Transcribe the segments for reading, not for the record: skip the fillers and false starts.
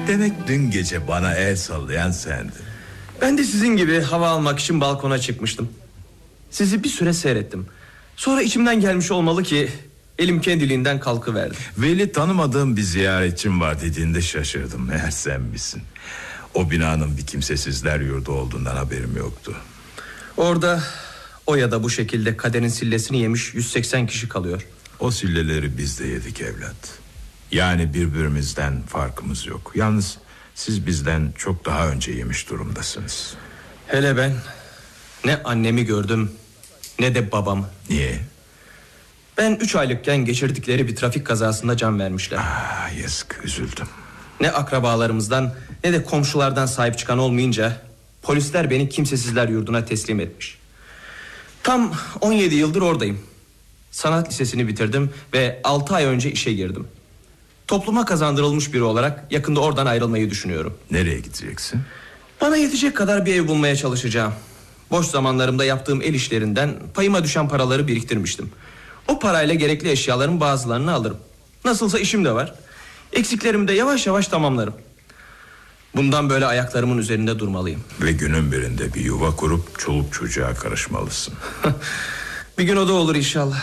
Demek dün gece bana el sallayan sendin. Ben de sizin gibi hava almak için balkona çıkmıştım. Sizi bir süre seyrettim. Sonra içimden gelmiş olmalı ki elim kendiliğinden kalkıverdi. Veli, tanımadığım bir ziyaretçim var dediğinde şaşırdım. Meğer sen misin? O binanın bir kimsesizler yurdu olduğundan haberim yoktu. Orada o ya da bu şekilde kaderin sillesini yemiş 180 kişi kalıyor. O silleleri biz de yedik evlat. Yani birbirimizden farkımız yok. Yalnız siz bizden çok daha önce yemiş durumdasınız. Hele ben ne annemi gördüm ne de babamı. Niye? Ben 3 aylıkken geçirdikleri bir trafik kazasında can vermişler. Yazık, üzüldüm. Ne akrabalarımızdan ne de komşulardan sahip çıkan olmayınca polisler beni kimsesizler yurduna teslim etmiş. Tam 17 yıldır oradayım. Sanat lisesini bitirdim ve 6 ay önce işe girdim. Topluma kazandırılmış biri olarak yakında oradan ayrılmayı düşünüyorum. Nereye gideceksin? Bana yetecek kadar bir ev bulmaya çalışacağım. Boş zamanlarımda yaptığım el işlerinden payıma düşen paraları biriktirmiştim. O parayla gerekli eşyaların bazılarını alırım. Nasılsa işim de var. Eksiklerimi de yavaş yavaş tamamlarım. Bundan böyle ayaklarımın üzerinde durmalıyım. Ve günün birinde bir yuva kurup çoluk çocuğa karışmalısın. Bir gün o da olur inşallah.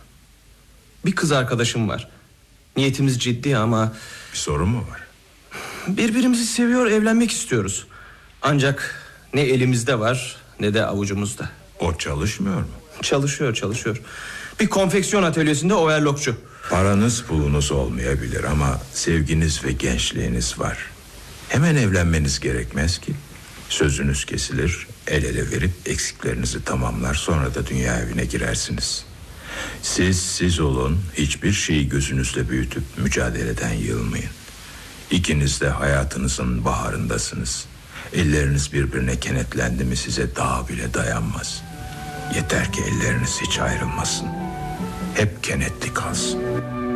Bir kız arkadaşım var. Niyetimiz ciddi ama... Bir sorun mu var? Birbirimizi seviyor, evlenmek istiyoruz. Ancak ne elimizde var ne de avucumuzda. O çalışmıyor mu? Çalışıyor. Bir konfeksiyon atölyesinde overlockçu. Paranız pulunuz olmayabilir ama sevginiz ve gençliğiniz var. Hemen evlenmeniz gerekmez ki. Sözünüz kesilir, el ele verip eksiklerinizi tamamlar, sonra da dünya evine girersiniz. Siz olun, hiçbir şeyi gözünüzde büyütüp mücadeleden yılmayın. İkiniz de hayatınızın baharındasınız. Elleriniz birbirine kenetlendi mi size dağ bile dayanmaz. Yeter ki elleriniz hiç ayrılmasın. Hep kenetli kalsın.